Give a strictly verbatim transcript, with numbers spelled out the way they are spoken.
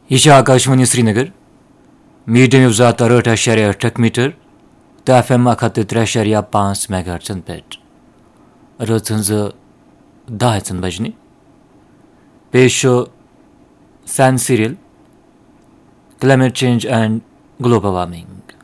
यह Akashvani Srinagar medium wave तरह अशारिया अठ मीटर तो एफ एम अख त्रे अशारिया पांच मेगाहर्ट्जन पे रच हज दह हन बजने पेश सन serial climate change and global warming.